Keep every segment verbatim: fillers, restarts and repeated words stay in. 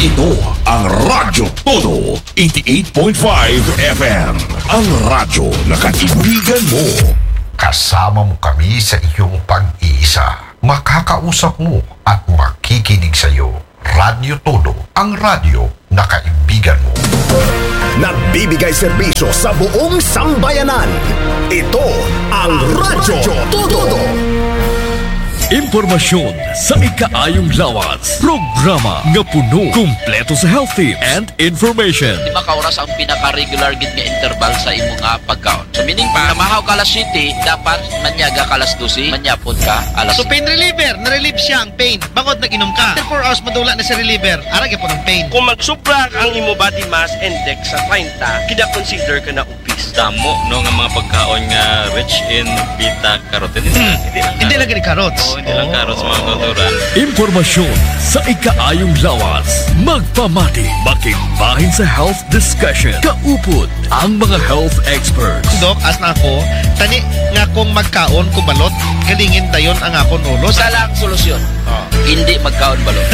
Ito ang Radyo Todo, eighty-eight point five F M. Ang radyo na kaibigan mo. Kasama mo kami sa iyong pag-iisa. Makakausap mo at makikinig sa iyo. Radyo Todo, ang radyo na kaibigan mo. Nagbibigay serbisyo sa buong sambayanan. Ito ang Radyo Todo. Impormasyon sa ikaayong lawas. Programa nga puno, kumpleto sa healthy and information. Lima ka oras ang pinaka-regular gid nga interval sa imong nga pagkaon. So meaning pa, namahaw ka alas siyete, dapat manyaga ka alas dose, manyapon ka alas So pain reliever, na-relieve siya ang pain. Bangod nag-inom ka. After four hours madula na si reliever, arag po ng pain. Kung magsupra ang imo body mass index sa thirty, kina-consider ka na obese. Damo no nga mga pagkaon nga rich in beta carotene. Hmm. Hindi lang Hindi lang gani carrots. Oo, hindi lang carrots mga kulturan. Impormasyon sa ikaayong lawas. Magpamati, makimbahin sa health discussion. Kaupod ang mga health experts. Dok, as na ako, tani nga kung magkaon ko balot, galingin dayon ang akon ulo. Sa lang solusyon. Oh. Hindi magkaon balot.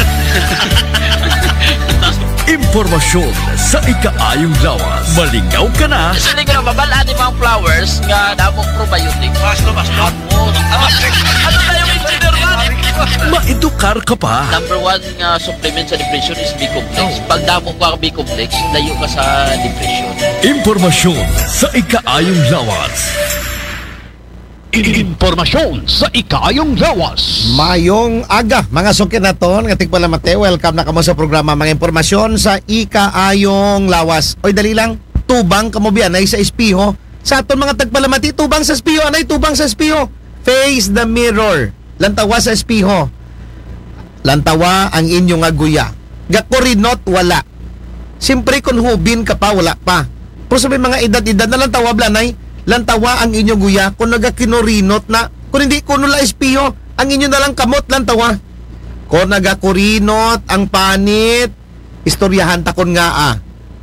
Impormasyon sa ikaayong lawas. Malingaw ka na. Sili ko na babalaan yung mga flowers nga damong probiotic. Basta, basta. Ano na yung engineer man? Maedukar ka pa. Number one nga supplement sa depression is B-complex. Pag damo ka B-complex, layo ka sa depression. Impormasyon sa ikaayong lawas. Impormasyon sa ikaayong lawas. Mayong aga, mga sukin na ton, nga tigpala mate, welcome na kamo sa programa mga impormasyon sa ikaayong lawas. Oy, dali lang, tubang kamo biyanay sa espiho. Sa aton mga tagpalamati, tubang sa espiho, anay tubang sa espiho. Face the mirror. Lantawa sa espiho. Lantawa ang inyong aguya. Gakorinot, wala. Siyempre kung hubin ka pa, wala pa. Pero sabi mga edad-edad na lantawa, blanay, lantawa ang inyong guya kung nagakinorinot na kung hindi kuno la espiho ang inyo na lang kamot lantawa kung nagakurinot ang panit istoryahan takon nga ah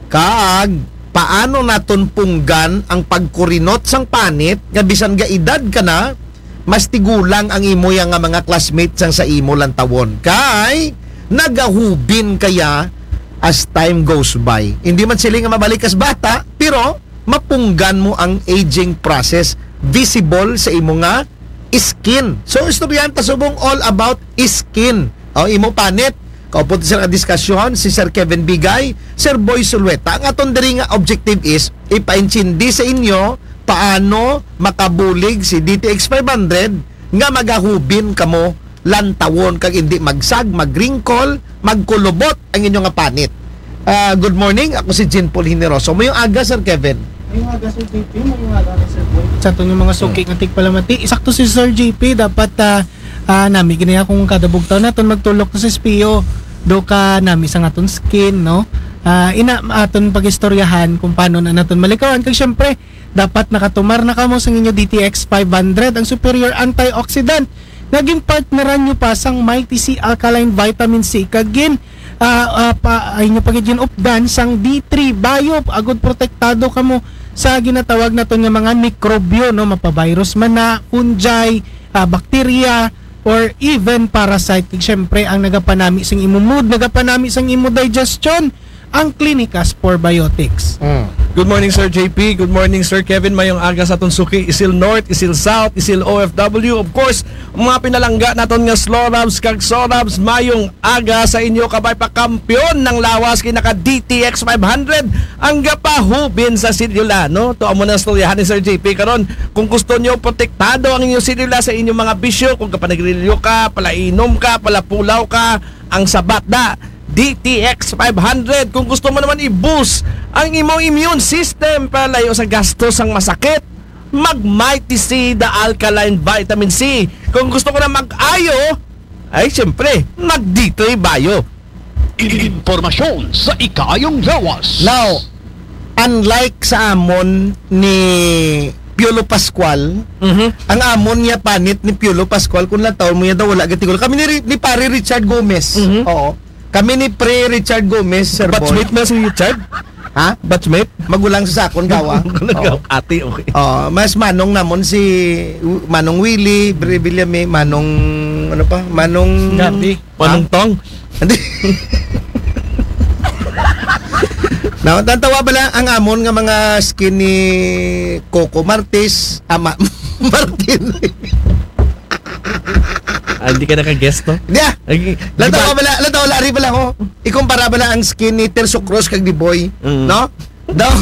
kaag paano naton punggan ang pagkurinot sang panit nga bisan ga edad ka na mas tigulang ang imo yang nga mga classmates sang sa imo lantawon kay nagahubin kaya as time goes by hindi man sila nga mabalik as bata pero mapunggan mo ang aging process visible sa imo nga skin. So istoryahan ta subong all about skin. O imo panit. Kaupod sa diskusyon si Sir Kevin Bigay, Sir Boy Sulweta. Ang aton diri nga objective is ipaintindi sa inyo paano makabulig si D T X five hundred nga magahubin kamo lantawon kag hindi magsag, magringkol, magkulubot ang inyo nga panit. Uh, good morning, ako si Jean Paul Hineroso. Mayong aga, Sir Kevin. Mayong aga, Sir J P. Mayong aga, Sir Boy. Sa itong yung mga suki ng tigpalamati, isakto si Sir J P, dapat uh, uh, nami, kinaya kung kadabugtaw natin magtulok na sa espiyo, do ka nami sa aton skin, no? Uh, ina aton pagistoryahan kung paano na naton malikawan. Kaya syempre, dapat nakatumar na kamo sa inyo D T X five hundred, ang superior antioxidant. Naging partneran nyo pa sang Mighty C Alkaline Vitamin C. Kagin, Uh, uh, pa, ay nyo pagiging updan sang D three Bio agud protektado kamo sa ginatawag naton nga mga mikrobyo no mapavirus man na fungi, uh, bacteria or even parasite. Syempre ang nagapanami sang imo mood, nagapanami sang imo digestion ang Clinicas Probiotics. Mm. Good morning, Sir J P. Good morning, Sir Kevin. Mayong aga sa atong suki, Isil North, Isil South, Isil O F W. Of course, mga pinalangga naton nga Slorabs kag Sorabs, mayong aga sa inyo kabay pa kampiyon ng lawas kinaka D T X five hundred ang gapahubin sa silula, no? To amo na storyahan ni Sir J P karon. Kung gusto niyo protektado ang inyong silula sa inyong mga bisyo, kung kapanagrilyo ka, palainom ka, palapulaw ka, ang sabat da D T X five hundred. Kung gusto mo naman i-boost ang imong immune system para layo sa gastos ang masakit, mag Mighty C the Alkaline Vitamin C. Kung gusto ko na mag-ayo, ay siyempre, mag D three Bio. Impormasyon sa ikaayong lawas. Now, unlike sa amon ni Piolo Pascual, Mm-hmm. ang amon niya panit ni Piolo Pascual kung lang taon mo niya daw wala gatigol. Kami ni, ni pare Richard Gomez. Mm-hmm. Oo. Kami ni Pre Richard Gomez, Sir Boy. Batchmate na si Richard? Ha? Batchmate? Magulang sa sakon gawa. Oo. Ate, okay. Oh, mas manong namon si Manong Willie, Bre Villame, Manong ano pa? Manong Gabi. Manong Tong? Hindi. Now, tantawa ba lang ang amon nga mga skin ni Coco Martis, ama Martin. Ah, hindi ka naka-guest, no? Hindi ah. Lantawa ba lang, lantawa lari ba lang, oh. Ikumpara ba lang ang skin ni Terso Cruz kag ni Boy, Mm. no? Daw,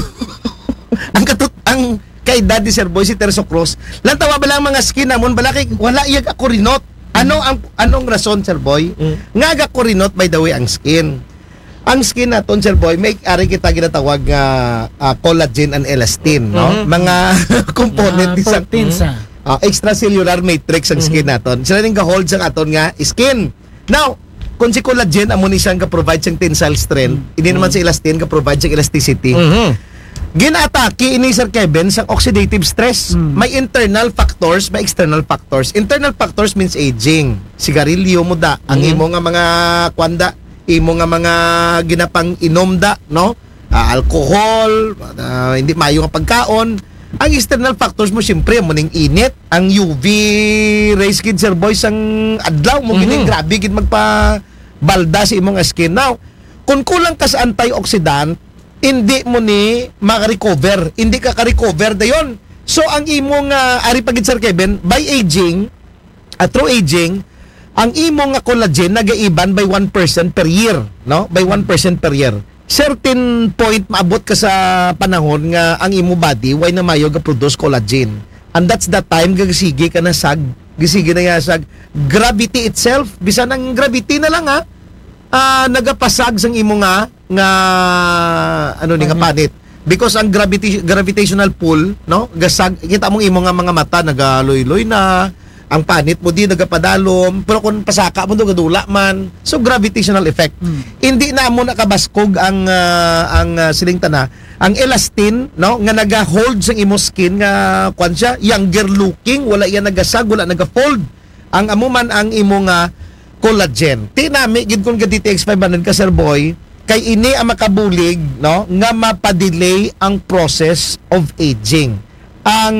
ang katut, ang kay Daddy Sir Boy si Terso Cruz, lantawa ba lang mga skin namon, bala kay, wala iyag ako rinot. Ano ang, anong rason, Sir Boy? Mm. Nga ako rinot, by the way, ang skin. Ang skin naton, Sir Boy, may ari kita ginatawag nga uh, collagen and elastin, no? Mm-hmm. Mga component Mga sa proteins, ah. uh, extracellular matrix ang skin naton. Sila ning ga-hold sa aton nga skin. Now, kung si collagen amo ni siyang ga-provide siyang tensile strength, hindi naman si elastin ga-provide siyang elasticity. Mhm. Ginatake ini Sir Kevin sa oxidative stress. May internal factors, may external factors. Internal factors means aging. Sigarilyo mo da, ang Mhm. imo nga mga kwanda, imo nga mga ginapang inom da, no? Ah, alcohol, ah, hindi mayo nga pagkaon. Ang external factors mo siyempre mo ning init, ang U V rays kid Sir Boys ang adlaw mo gining grabe gid magpa balda sa imong skin. Now, kung kulang ka sa antioxidant, hindi mo ni maka-recover, hindi ka ka-recover dayon. So ang imong uh, ari pagid Sir Kevin, by aging, at through aging, ang imong nga collagen nagaiban by one percent per year, no? By one percent per year. Certain point maabot ka sa panahon nga ang imo body way na mayo ga produce collagen. And that's the time gagisigi ka na sag, gisigi na nga sag gravity itself, bisan ang gravity na lang ha. Ah, nagapasag sang imo nga nga ano ni nga panit. Because ang gravity gravitational pull, no? Gasag kita mong imo nga mga mata nagaloy-loy na. Ang panit mo di nagapadalom, pero kung pasaka mo do gadula man. So gravitational effect. Hmm. Hindi na mo nakabaskog ang uh, ang uh, siling tana, ang elastin, no, nga naga-hold sa imo skin nga kwan siya, younger looking, wala iya nagasag, wala naga-fold. Ang amo man ang imo nga collagen. Ti nami gid kun gadi T X five hundred ka Sir Boy, kay ini ang makabulig, no, nga mapadelay ang process of aging. Ang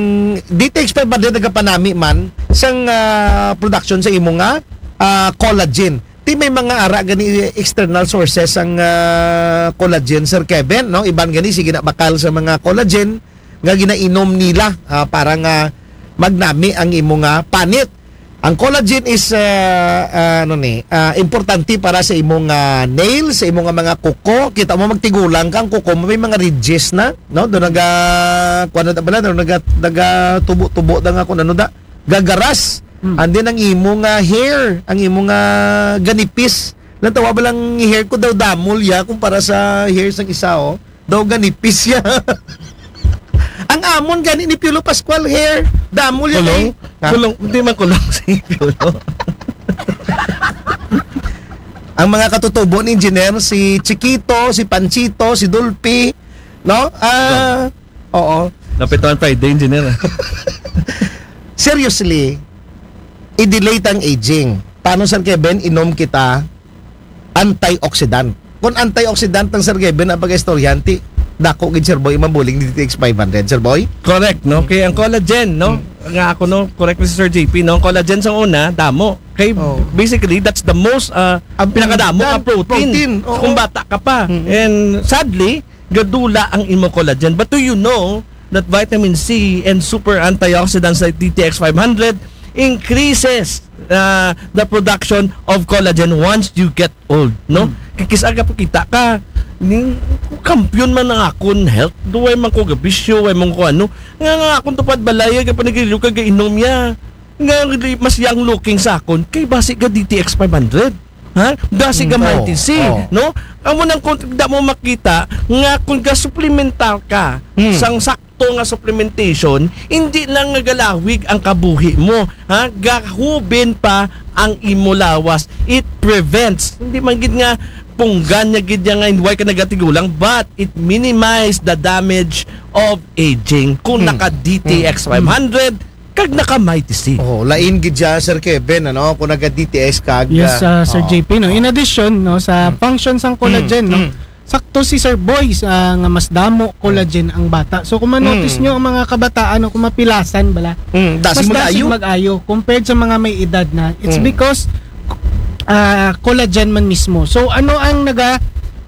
D T X five hundred nagapanami man sang uh, production sa imo nga uh, collagen. Ti may mga ara gani external sources ang uh, collagen Sir Kevin, no? Iban gani sige na bakal sa mga collagen nga ginainom nila uh, para nga magnami ang imo nga panit. Ang collagen is uh, uh, ano ni, uh, importante para sa imong uh, nails, sa imong mga kuko. Kita mo magtigulang kang kuko, may mga ridges na, no? Do naga kuno ta bala, do naga naga tubo-tubo da nga kun ano da, gagaras. Hmm. And then ang imong uh, hair, ang imong uh, ganipis. Natawa ba lang hair ko daw damol ya kumpara sa hair sang isa oh. Daw ganipis ya. Ang amon gani ni Piolo Pascual hair, damol ya. Kulong? Eh. Kulong, hindi man kulong si Piolo. Ang mga katutubo ni engineer, si Chiquito, si Panchito, si Dulpi, no? Ah, uh, oo. Napituan Friday, engineer. Seriously, i-delay ang aging. Paano Sir Kevin, inom kita antioxidant. Kung antioxidant ng Sir Kevin, ang pag-istoryanti, dako gid Sir Boy mabuling ni T X five hundred Sir Boy. Correct, no? Kaya ang collagen, no? Hmm. Nga ako, no? Correct si Sir J P, no? Ang collagen sa una, damo. Kay oh. Basically, that's the most uh, pinakadamo ka protein. protein. Oh, kung bata ka pa. Mm-hmm. And sadly, gadula ang imo collagen. But do you know that vitamin C and super antioxidants like D T X five hundred increases uh, the production of collagen once you get old, no? Mm. Kikisaga po kita ka ning kampiyon man ang akon health, duway man ko gabisyo, way man ko ano nga nga akon tupad balaya ka panagiliw ka inom ya nga mas young looking sa akon kay basi ka D T X five hundred, ha? Basi ka Mighty C, oh, oh. No? Amo nang kung da mo makita nga kung ka supplemental ka hmm. sang sakto nga supplementation, hindi lang nga galawig ang kabuhi mo, ha? Gahubin pa ang imo lawas. It prevents, hindi man gid nga punggan niya gid nga why ka nagatigulang, but it minimize the damage of aging kung hmm. naka D T X five hundred hmm. kag naka Mighty C. Oh, lain gid ya Sir Kevin, ano, kung naga D T S kag yes uh, Sir oh. J P, no. In addition, no, sa hmm. functions ng collagen, hmm. no, sakto si Sir Boy uh, nga mas damo collagen ang bata. So kung ma-notice hmm. nyo ang mga kabataan o kung mapilasan bala, hmm. mas dasig mag-ayo compared sa mga may edad na. It's hmm. because uh, collagen man mismo. So ano ang naga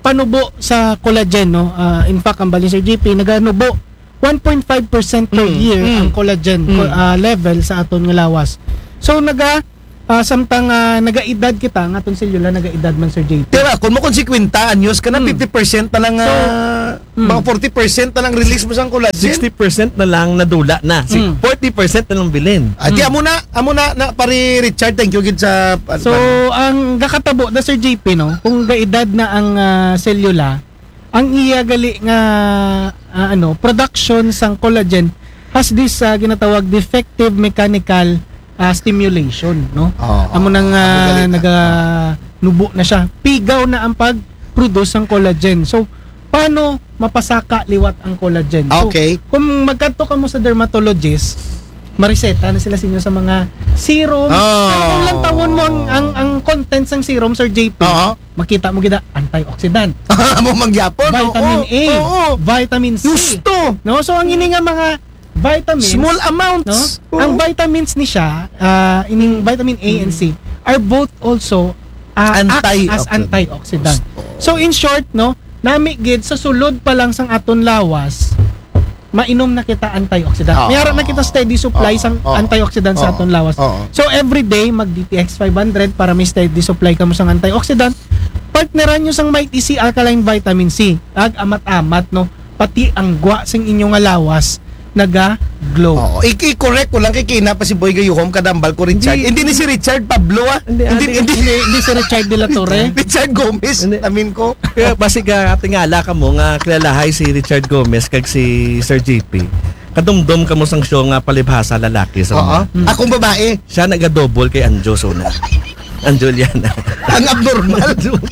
panubo sa collagen, no? Uh, in fact, ang bali Sir J P, naganubo one point five percent per Mm, year mm. ang collagen Mm. co- uh, level sa aton nga lawas. So naga uh, samtang uh, nagaedad kita nga aton selula nagaedad man Sir J P. Pero kung mo konsekwenta anyos ka na Mm. fifty percent na lang, So, ah, mm. mga forty percent na lang release mo sa collagen. sixty percent na lang nadula na. Si Mm. forty percent na lang bilin. Ah, di amo na, amo na, na pari Richard, thank you gid sa So ang gakatabo na Sir J P, no, kung gaedad na ang uh, selula, ang iya gali nga uh, ano, production sang collagen has this uh, ginatawag defective mechanical uh, stimulation, no? Oo. Amo nang Amo uh, gali na. naga nubo na siya. Pigaw na ang pag-produce ng collagen. So paano mapasaka liwat ang collagen? So, Okay. kung magkadto ka mo sa dermatologist, mariseta na sila sa inyo sa mga serum. Oh. Pero kung lang tawon mo ang, ang, ang contents ng serum, Sir J P, Oo. makita mo gida antioxidant, Amo mangyapon. vitamin oo, A, oo. vitamin C. Gusto. No? So ang ini nga mga vitamins, Small no? amounts. Oo. Ang vitamins ni siya, uh, ining vitamin A and C are both also uh, act as Antioxidant. antioxidant. So in short, no, nami gid sa sulod pa lang sang aton lawas, mainom na kita antioxidant. Oo. Mayara na kita steady supply Oo. sang Oo. antioxidant sa Oo. aton lawas. Oo. So every day mag D T X five hundred para may steady supply kamo sang antioxidant. Partneran nyo sang Mighty C alkaline vitamin C. Ag amat-amat, no, pati ang gwa sing inyong nga lawas naga glow. Oo, i-correct ko lang kay Kina pa si Boy Gayuhom kadambal ko Richard. Hindi- Hindi, ni si Richard Pablo ah. Hindi, hindi, hindi, hindi si Richard de la Torre. Richard Gomez. Hindi. Amin ko. Kaya basi ka tingala ka mo nga kilalahay si Richard Gomez kag si Sir J P. Kadumdum ka mo sang show nga palibhasa lalaki sa Oo. mga. Akong babae. Siya naga-double kay Anjo Sona. Anjoliana. Ang abnormal.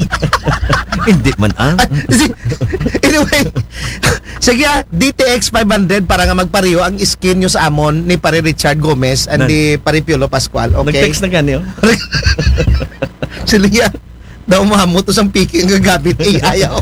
Hindi man ah. Si- anyway, sige ah, D T X five hundred para nga magpariyo ang skin nyo sa amon ni pare Richard Gomez and Nan- ni pare Piolo Pascual. Okay? Nag-text na ganyo. Sila yan. Daw mahamot to sang piki ang gagabit. Eh, ayaw.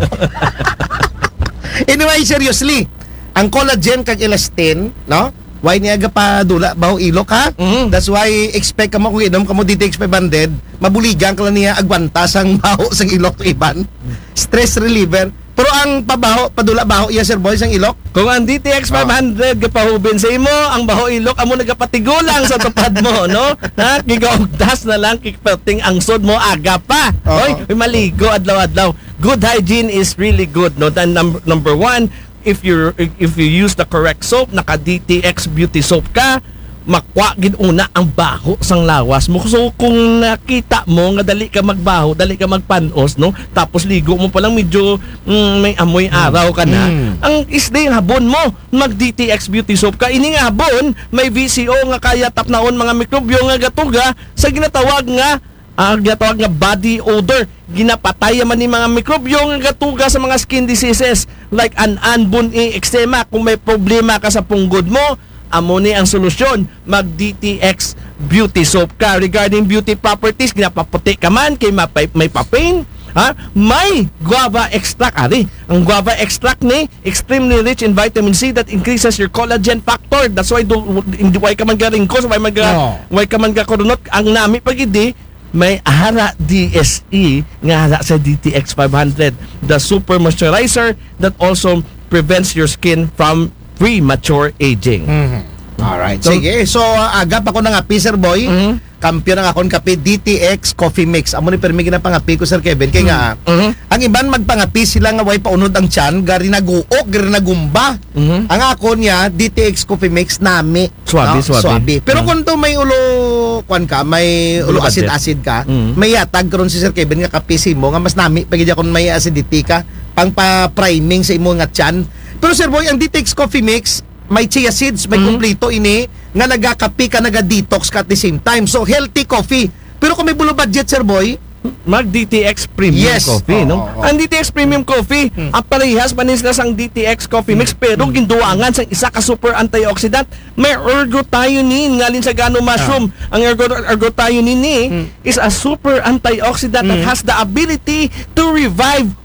Anyway, seriously, ang collagen kag elastin, no? Why niya ga pa dula baho ilok ha? Mhm. That's why expect ka mo kung inom ka mo D T X five hundred, mabuligan ka lang niya agwanta sang baho sang ilok to iban. Stress reliever. Pero ang pabaho, padula baho iya sir boy sang ilok. Kung ang D T X five hundred gapahubin sa imo, ang baho ilok amo nagapatigulang sa tupad mo, no? Ha, gigaugdas na lang kikperting ang sod mo aga pa. Oo. Oy, maligo adlaw-adlaw. Good hygiene is really good, no? Then number, number one, if you if you use the correct soap, naka D T X beauty soap ka, makwa gid una ang baho sang lawas mo. So kung nakita mo nga dali ka magbaho, dali ka magpanos, no, tapos ligo mo pa lang medyo mm, may amoy araw ka na, Mm. ang isday habon mo mag D T X beauty soap ka. Ini nga habon may V C O nga kaya tapnaon mga mikrobyo nga gatuga sa ginatawag nga ang ginatawag nga body odor. Ginapatay man ni mga mikrobyo nga gatuga sa mga skin diseases like an buni, eczema. Kung may problema ka sa punggod mo, amo ni ang solusyon, mag D T X beauty soap ka. Regarding beauty properties, ginapaputi ka man kay mapay, may papain, ha? May guava extract ari. Ang guava extract ni extremely rich in vitamin C that increases your collagen factor. That's why do hindi why ka man garingkos, why mag No. why ka man gakurunot. Ang nami pagidi may hara D S E nga hara sa D T X five hundred, the super moisturizer that also prevents your skin from premature aging. Alright. So- Sige. So, uh, agap ako ng api, Sir Boy. Mhm. Kampiyon ng akong kape, D T X Coffee Mix. Amo ni permi ginapangapi ko, Sir Kevin. Kaya nga, Mhm. ang iban magpangapi sila nga way paunod ang tiyan, gari naguok, gari nagumba. Mhm. Ang ako niya, D T X Coffee Mix, nami. Swabe, swabe. Pero Mhm. kung to may ulo, kwan ka, may ulo Ulo budget. acid-acid ka, Mhm. may yatag karon si Sir Kevin nga kapisi mo, nga mas nami, pagidya kung may acidity ka, pang pa-priming sa imo nga tiyan. Pero Sir Boy, ang D T X Coffee Mix, may chia seeds, may Mhm. kumplito ini, nga nagakapi ka, naga-detox ka at the same time. So, healthy coffee. Pero kung may bulo budget, Sir Boy, mag D T X Premium Yes. Coffee, Oo, no? oo. Ang D T X Premium Coffee, ang parehas manis na sang D T X Coffee Mix, pero ginduangan sang isa ka super antioxidant. May ergothioneine ngalin sa gano mushroom. Ang ergo ergothioneine ni is a super antioxidant that has the ability to revive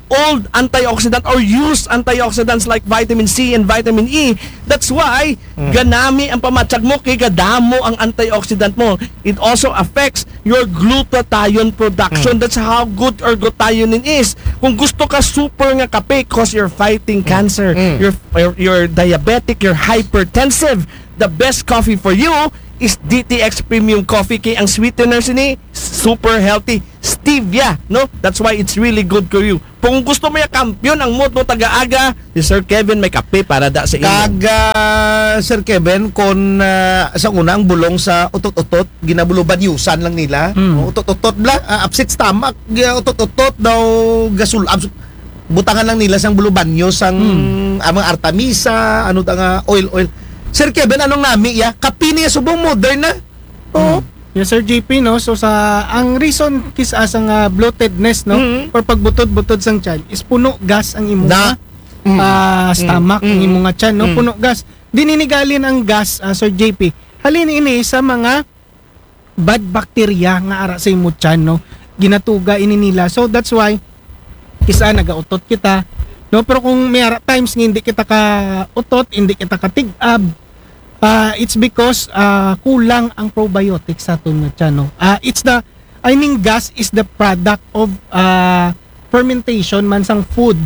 old antioxidant or used antioxidants like vitamin C and vitamin E. That's why mm. ganami ang pamatsag mo kay gadamo ang antioxidant mo. It also affects your glutathione production. Mm. That's how good or glutathione is. Kung gusto ka super nga kape cause you're fighting cancer, mm. you're, you're you're diabetic, you're hypertensive, the best coffee for you is D T X Premium Coffee kay ang sweetener sini super healthy stevia, no? That's why it's really good for you. Kung gusto mo yung kampiyon ang mood mo taga-aga, si Sir Kevin may kape para da sa inyo. Kaga Sir Kevin kon uh, sa unang bulong sa utot-utot ginabuluban yusan lang nila. Hmm. Utot-utot bla uh, upset stomach, utot-utot daw gasul abs- butangan lang nila sang bulubanyo sang hmm. amang artemisa, ano ta nga oil oil. Sir Kevin, anong nami ya? Kape niya subong modern na. Oo. Yes, Sir J P, no? So, sa, ang reason kis asang uh, bloatedness, no? Mm-hmm. Or pagbutod-butod sang tiyan is puno gas ang imo nga mm-hmm. uh, stomach, mm-hmm. ang imo nga tiyan, no? Mm-hmm. Puno gas. Dininigalin ang gas, uh, Sir J P. Halin ini sa mga bad bacteria nga ara sa imo tiyan, no? Ginatuga ini nila. So, that's why, kisa nagautot kita, no, pero kung may times nga hindi kita ka utot, hindi kita ka tig-ab, uh, it's because uh, kulang ang probiotics sa aton nga tiyan, no. Uh, it's the I mean gas is the product of uh, fermentation man sang food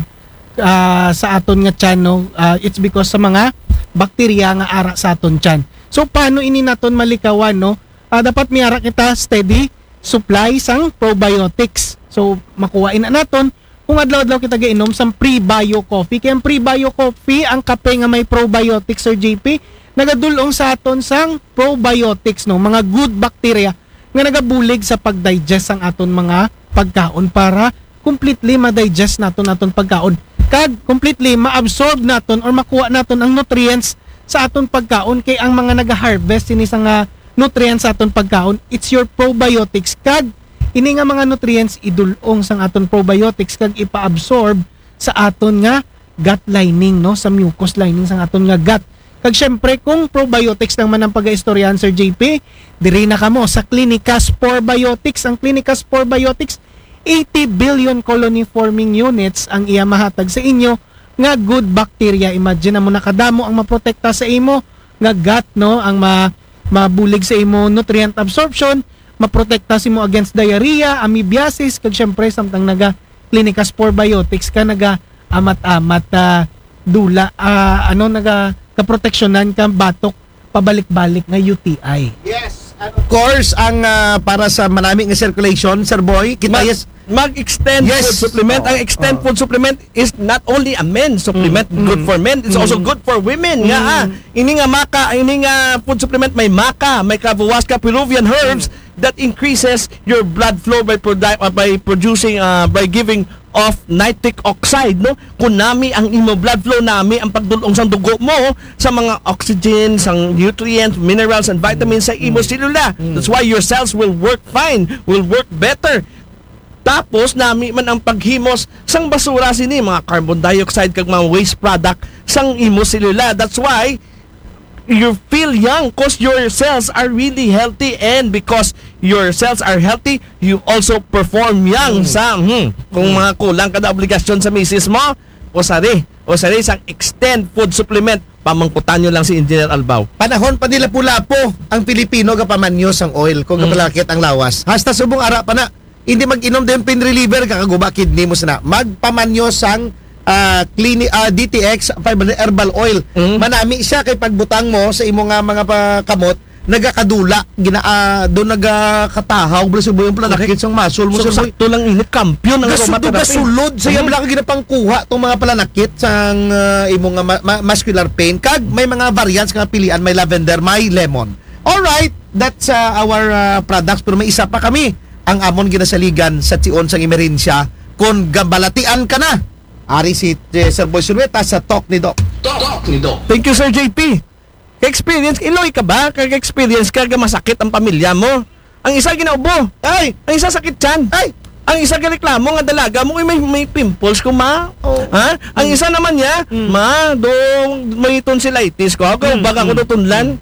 uh, sa aton nga tiyan, no. Uh, it's because sa mga bakterya nga ara sa aton tiyan. So paano ini naton malikawan, no? Uh, dapat miara kita steady supply sang probiotics. So makuha na naton kung adlaw-adlaw kita giinom sa pre-bio coffee. Kaya ang pre-bio coffee, ang kape nga may probiotics, Sir J P, nagadulong sa aton sang probiotics, no, mga good bacteria nga nagabulig sa pag-digest ang aton mga pagkaon para completely ma-digest naton aton pagkaon. Kag completely ma-absorb naton or makuha naton ang nutrients sa aton pagkaon kay ang mga naga-harvest ini sa nga nutrients sa aton pagkaon, it's your probiotics. Kag ini nga mga nutrients idulong sang aton probiotics kag ipa-absorb sa aton nga gut lining, no, sa mucous lining sang aton nga gut. Kag syempre kung probiotics lang man ang pag-istoryahan, Sir J P, diri na kamo sa Clinica Spore Biotics. Ang Clinica Spore Biotics, eighty billion colony forming units ang iya mahatag sa inyo nga good bacteria. Imagine mo nakadamo ang maprotekta sa imo nga gut, no, ang ma mabulig sa imo nutrient absorption, maprotekta si mo against diarrhea, amoebiasis, kag syempre samtang naga Clinica Spore Biotics ka naga amat-amat uh, dula uh, ano naga kaproteksyonan ka batok pabalik-balik nga U T I. Yes, and of course ang uh, para sa manami nga circulation, Sir Boy, kita Mag, yes mag-extend yes. food supplement. Oh, ang extend oh. food supplement is not only a men supplement, mm, good mm, for men, it's mm, also good for women. Mm. Nga ah, ini nga maka, ini nga food supplement may maka, may Kavahuasca Peruvian herbs mm. that increases your blood flow by produ- uh, by producing uh, by giving off nitric oxide, no? Kunami ang imo blood flow nami ang pagdulong sang dugo mo sa mga oxygen, sang nutrients, minerals and vitamins sa imo selula. Mm. That's why your cells will work fine, will work better. Tapos nami man ang paghimos sang basura sini mga carbon dioxide kag mga waste product sang imo selula. That's why you feel young because your cells are really healthy, and because your cells are healthy, you also perform young mm. sa hmm, kung mga kulang kada obligasyon sa misis mo o sari o sari sang extend food supplement, pamangkutan nyo lang si Engineer Albao. Panahon pa nila pula-po ang Pilipino kapamanyo sang oil kung mm. kapalakit ang lawas. Hasta subong ara pa na hindi mag-inom din pain reliever kakaguba kidney mo sana. Magpamanyo sang uh, clinic, uh, D T X five hundred herbal oil. Mm. Manami siya kay pagbutang mo sa imo nga mga kamot nagakadula gina uh, do nagakatahaw bala subo yung planakit sang muscle mo. So sakto lang init kampiyon ang aromatherapy. Gasulod sa iya bala ka ginapangkuha tong mga planakit sang uh, imo nga ma- ma- muscular pain. Kag may mga variants nga pilian, may lavender, may lemon. All right, that's uh, our uh, products, pero may isa pa kami. Ang amon ginasaligan sa tion sang emerensya kung gambalatian ka na. Ari si eh, Sir Boy Surueta sa Talk ni Doc. Talk ni Doc. Thank you, Sir J P. Ka-experience, iloy ka ba? Ka-experience ka, masakit ang pamilya mo. Ang isa ginaubo. Ay, ang isa sakit tiyan. Ay, ang isa reklamo nga dalaga mo may may pimples ko ma. Oh. Ha? Ang isa naman niya, mm. ma, do may tonsillitis ko. Ako mm. baga ko do tunlan.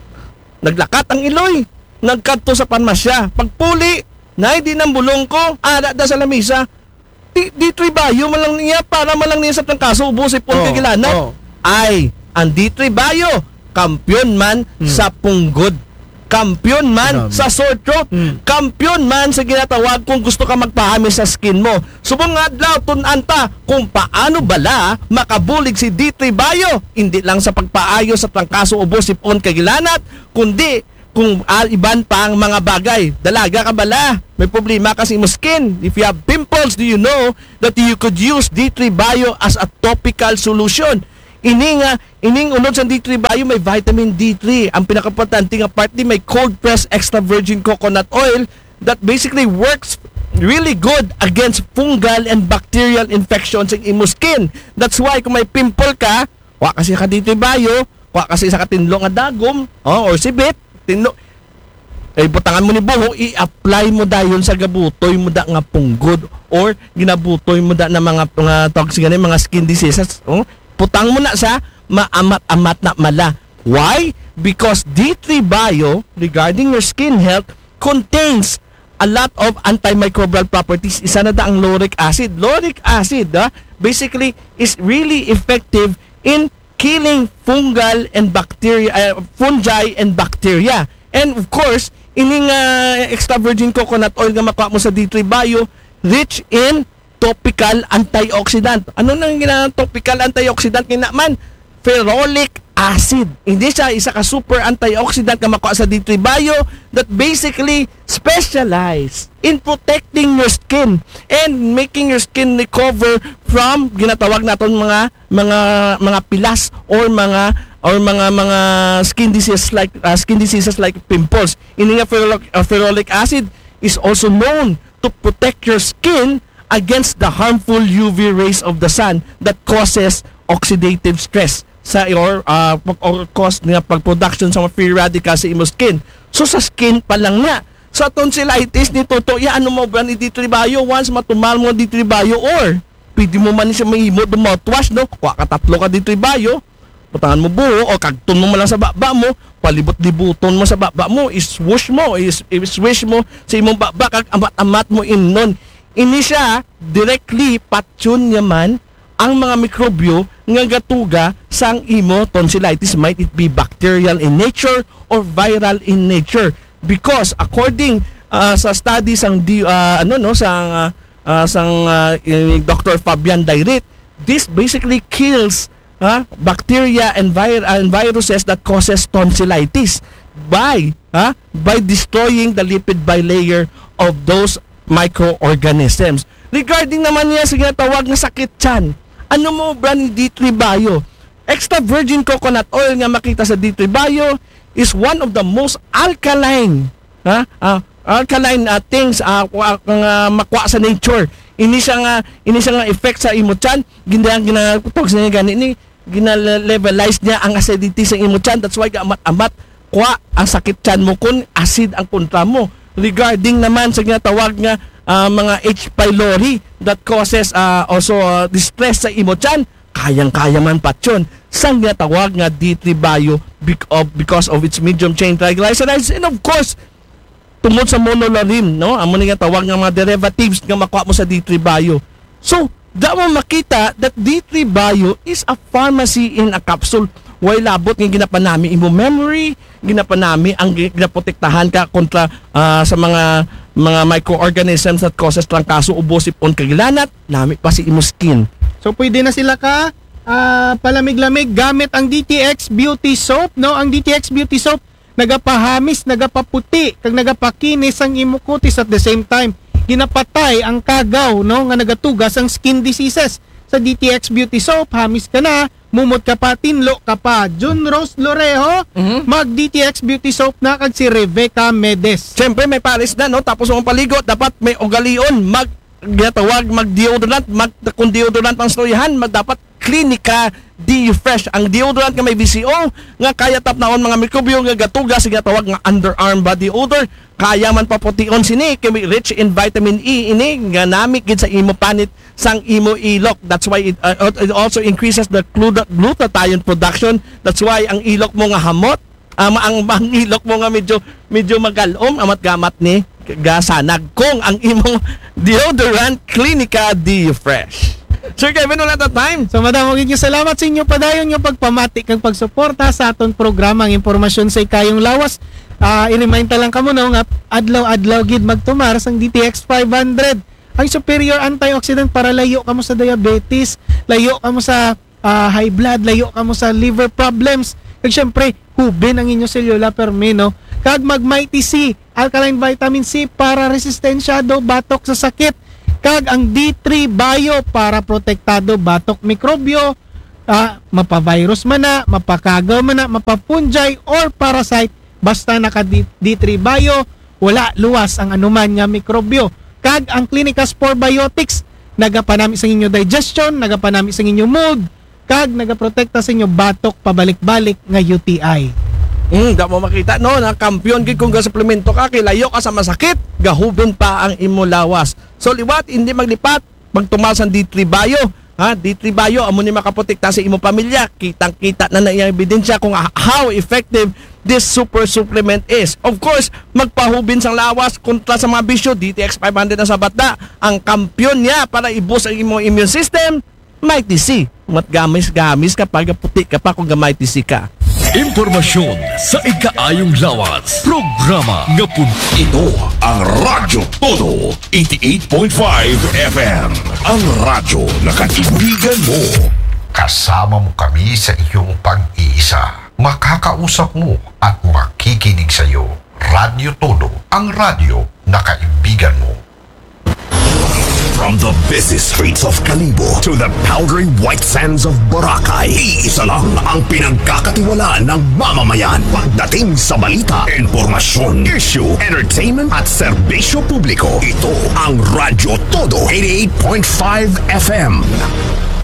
Naglakat ang iloy. Nagkadto sa panmasya. Pagpuli, nay di nang bulong ko, ada da sa lamisa. D- D3 Bio malang niya para malang niya sa trangkaso ubusin po Oh, kagilanat. oh. Ay, ang D3 Bio, kampiyon man Hmm. sa punggod. Kampiyon man Grabe. sa sore throat. Hmm. Kampiyon man sa ginatawag kung gusto ka magpahami sa skin mo. Subong nga adlaw tunanta kung paano bala makabulig si D three Bio. Hindi lang sa pagpaayo sa trangkaso ubo sipon kagilanat, kundi kung al iban pa ang mga bagay. Dalaga ka bala, may problema kasi mo skin. If you have pimples, do you know that you could use D three Bio as a topical solution? Ini nga, ining unod sa D three Bio may vitamin D three. Ang pinakapatante nga part di may cold pressed extra virgin coconut oil that basically works really good against fungal and bacterial infections in imo skin. That's why kung may pimple ka, wa kasi ka D three Bio, wa kasi sa katinlo nga dagom, oh, or sibit, tinlo. Ay butangan mo ni buho, i-apply mo dayon sa gabutoy mo da nga punggod or ginabutoy mo da na mga mga toxic nga mga skin diseases, oh. Putang mo na sa maamat-amat na mala. Why? Because D three Bio, regarding your skin health, contains a lot of antimicrobial properties. Isa na da ang lauric acid. Lauric acid, ah, basically, is really effective in killing fungal and bacteria, uh, fungi and bacteria. And of course, ining uh, extra virgin coconut oil nga makuha mo sa D three Bio, rich in topical antioxidant. Ano nang ginang topical antioxidant kina man? Ferrolic acid. Hindi siya isa ka super antioxidant na makuha sa D three Bio that basically specialize in protecting your skin and making your skin recover from ginatawag naton mga mga mga pilas or mga or mga mga skin diseases like uh, skin diseases like pimples. Ini nga ferrolic, uh, ferrolic acid is also known to protect your skin against the harmful U V rays of the sun that causes oxidative stress sa or uh, or cause nga pag-production sa mga free radicals sa imo skin. So sa skin pa lang na. Sa tonsillitis ni Toto, ya ano mo ba ni D three Bio once matumal mo D three Bio or pwede mo man siya mahimo do mouthwash no. Kuha ka tatlo ka D three Bio. Putangan mo buho o kagton mo lang sa baba mo, palibot-libuton mo sa baba mo, iswoosh mo, is iswish mo sa imong baba kag amat-amat mo innon. Ini siya directly patyon yaman ang mga mikrobyo nga gatuga sang imo tonsillitis, might it be bacterial in nature or viral in nature, because according uh, sa studies sang uh, ano no sang uh, uh, sang uh, Doctor Fabian Dairit, this basically kills uh, bacteria and, vir- and viruses that causes tonsillitis by uh, by destroying the lipid bilayer of those microorganisms. Regarding naman niya sa ginatawag na sakit tiyan, ano mo brand ni D three Bio? Extra virgin coconut oil nga makita sa D three Bio is one of the most alkaline ha uh, alkaline uh, things uh, uh, uh, makuha sa nature. Ini siya nga ini siya nga effect sa imo tiyan, ginang ginatawag sa niya gani ni gina-levelize niya ang acidity sa imo tiyan. That's why amat-amat kuha ang sakit tiyan mo kun acid ang kontra mo. Regarding naman sa ginatawag nga uh, mga H. pylori that causes uh, also uh, distress sa imo tiyan, kayang-kaya man patyon sa ginatawag nga D three Bio because of its medium chain triglycerides, and of course tungod sa monolarin, no, amo nga tawag nga mga derivatives nga makuha mo sa D three Bio. So damo makita that D three Bio is a pharmacy in a capsule. Way labot nga ginapanami imo memory, ginapanami ang ginaprotektahan ka kontra uh, sa mga mga microorganisms that causes trangkaso, ubo, sipon, kagilanat, nami pa si imo skin. So pwede na sila ka uh, palamig-lamig gamit ang D T X Beauty Soap, no? Ang D T X Beauty Soap nagapahamis, nagapaputi, kag nagapakinis ang imo kutis at the same time ginapatay ang kagaw, no, nga nagatugas ang skin diseases. Sa D T X Beauty Soap, hamis ka na, mumot ka pa, tinlo ka pa. June Rose Lorejo, mm-hmm. mag D T X Beauty Soap na kag si Rebecca Medes. Siyempre may pares na, no? Tapos ang paligo, dapat may ugalion, mag ginatawag, mag deodorant, mag kung deodorant ang storyahan, mag dapat Clinica D-Fresh. Ang deodorant nga may V C O nga kaya tapnaon mga mikrobyo nga gatuga sa ginatawag nga underarm body odor. Kaya man paputiyon sini kay rich in vitamin E ini nga nami gid sa imo panit sang imo ilok. That's why it, uh, it also increases the glutathione production. That's why ang ilok mo nga hamot, um, ang, ang ilok mo nga medyo medyo magalom amat gamat ni gasanag kung ang imong deodorant Clinica D Fresh. Sir Kevin, wala na time. So madam, magiging salamat sa inyo padayon yung pagpamati kag pagsuporta sa aton programa ang impormasyon sa ikayong lawas. Uh, i-remind lang kamo no nga adlaw-adlaw gid magtumar sang D T X five hundred. Ang superior antioxidant para layo kamo sa diabetes, layo kamo sa uh, high blood, layo kamo sa liver problems. Kag syempre, hubin ang inyong selula permino. Kag mag Mighty C, alkaline vitamin C para resistensyado batok sa sakit. Kag ang D three Bio para protektado batok mikrobyo, uh, mapa-virus man na, mapakagaw man na, mapa-fungi or parasite. Basta naka D three Bio, wala luwas ang anuman nga mikrobyo. Kag ang Clinica Spore Biotics, nagapanami sa inyo digestion, nagapanami sa inyo mood, kag nagaprotekta sa inyo batok pabalik-balik nga U T I. Mm, da mo makita no, na kampiyon gid kung ga-suplemento ka, kilayo ka sa masakit, gahubin pa ang imo lawas. So liwat, hindi maglipat, magtumas ang D three Bio. Ha, D three Bio amo ni makaprotekta sa imo pamilya. Kitang-kita na na iyang ebidensya kung how effective this super supplement is. Of course, magpahubin sang lawas kontra sa mga bisyo. D T X five hundred na sa bata. Ang kampiyon niya para i-boost ang imong immune system, Mighty C. Matgamis-gamis kapag puti ka pa kung Mighty C ka. Impormasyon sa ikaayong lawas. Programa nga pun. Ito ang Radyo Todo eighty-eight point five F M. Ang radyo na kaibigan mo. Kasama mo kami sa iyong pag-iisa. Makakausap mo at makikinig sa iyo. Radyo Todo, ang radyo na kaibigan mo. From the busy streets of Kalibo to the powdery white sands of Boracay, iisa lang ang pinagkakatiwalaan ng mamamayan. Pagdating sa balita, informasyon, issue, entertainment at serbisyo publiko, ito ang Radyo Todo eighty-eight point five F M.